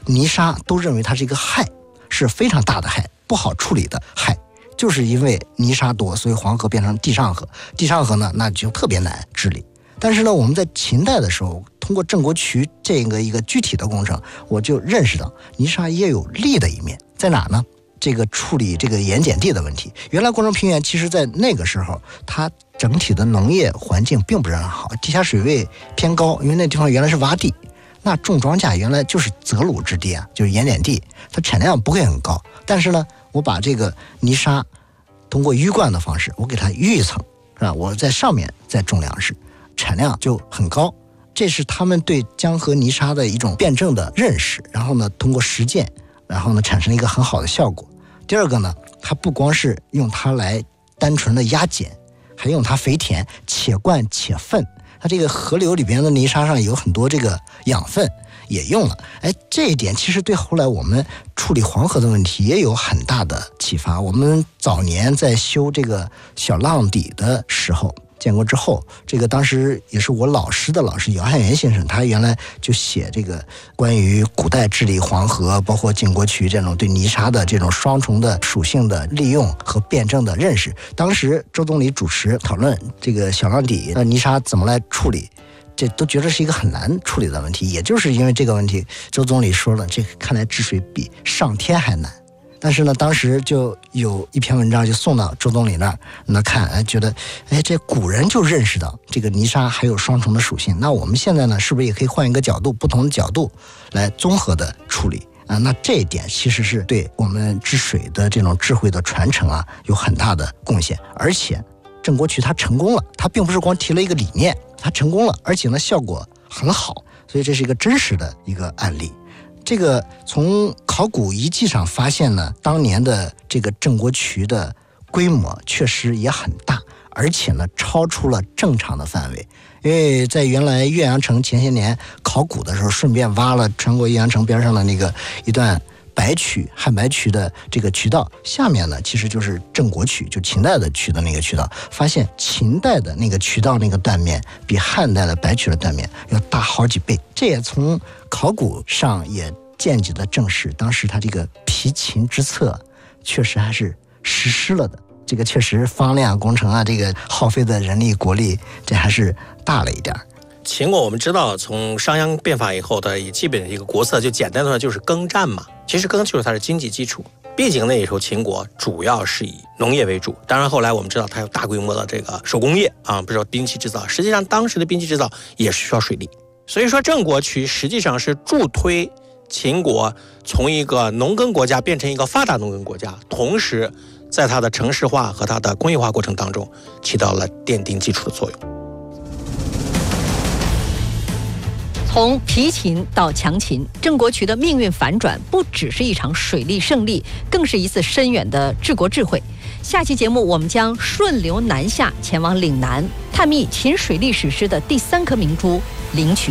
泥沙都认为它是一个害，是非常大的害，不好处理的害。就是因为泥沙多，所以黄河变成地上河，地上河呢，那就特别难治理。但是呢，我们在秦代的时候，通过郑国渠这个一个具体的工程，我就认识到泥沙也有利的一面，在哪呢？这个处理这个盐碱地的问题。原来关中平原其实在那个时候，它整体的农业环境并不是很好，地下水位偏高，因为那地方原来是洼地，那种庄稼原来就是泽鲁之地啊，就是盐碱地，它产量不会很高。但是呢，我把这个泥沙通过淤灌的方式，我给它淤一层，是吧？我在上面再种粮食，产量就很高。这是他们对江河泥沙的一种辩证的认识，然后呢，通过实践，然后呢，产生一个很好的效果。第二个呢，它不光是用它来单纯的压碱，还用它肥田，且灌且粪。它这个河流里边的泥沙上有很多这个养分也用了，这一点其实对后来我们处理黄河的问题也有很大的启发。我们早年在修这个小浪底的时候，建国之后，这个当时也是我老师的老师姚汉元先生，他原来就写这个关于古代治理黄河，包括晋国渠这种对泥沙的这种双重的属性的利用和辩证的认识。当时周总理主持讨论这个小浪底泥沙怎么来处理，这都觉得是一个很难处理的问题。也就是因为这个问题，周总理说了，这个看来治水比上天还难。但是呢，当时就有一篇文章就送到周总理那儿，那看，觉得，这古人就认识到这个泥沙还有双重的属性。那我们现在呢，是不是也可以换一个角度，不同的角度来综合的处理啊？那这一点其实是对我们治水的这种智慧的传承啊，有很大的贡献。而且郑国渠他成功了，他并不是光提了一个理念，他成功了，而且呢效果很好，所以这是一个真实的一个案例。这个从考古遗迹上发现呢，当年的这个郑国渠的规模确实也很大，而且呢超出了正常的范围。因为在原来岳阳城前些年考古的时候，顺便挖了穿过岳阳城边上的那个一段白渠汉白渠的这个渠道，下面呢其实就是郑国渠，就秦代的渠的那个渠道，发现秦代的那个渠道那个断面比汉代的白渠的断面要大好几倍。这也从考古上也间接的证实，当时他这个疲秦之策确实还是实施了的。这个确实方量工程啊，这个耗费的人力国力，这还是大了一点。 秦国我们知道，从商鞅变法以后的基本的一个国策，就简单的说就是耕战嘛。其实耕就是它的经济基础，毕竟那时候秦国主要是以农业为主。当然后来我们知道它有大规模的这个手工业啊，比如说兵器制造。实际上当时的兵器制造也是需要水利，所以说郑国渠实际上是助推秦国从一个农耕国家变成一个发达农耕国家，同时在它的城市化和它的工业化过程当中起到了奠定基础的作用。 从疲秦到强秦，郑国渠的命运反转不只是一场水利胜利，更是一次深远的治国智慧。下期节目我们将顺流南下，前往岭南，探秘秦水利史诗的第3颗明珠灵渠。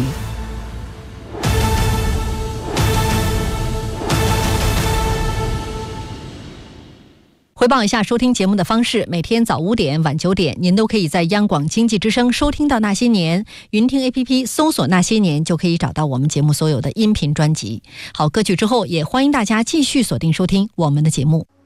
回报一下收听节目的方式，每天早5点、晚9点，您都可以在央广经济之声收听到那些年，云听 APP 搜索那些年就可以找到我们节目所有的音频专辑。好，歌曲之后也欢迎大家继续锁定收听我们的节目。